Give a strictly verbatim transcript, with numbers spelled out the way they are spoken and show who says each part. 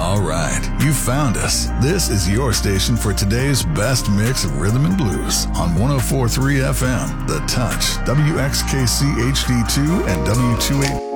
Speaker 1: All right, you found us. This is your station for today's best mix of rhythm and blues on one oh four point three F M, The Touch, W X K C H D two, and W two eighty.